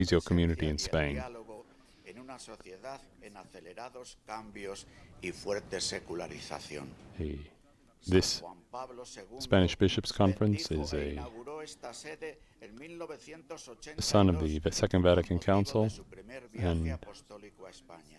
Ecclesial community in Spain. This Spanish Bishops' Conference is a son of the Second Vatican Council and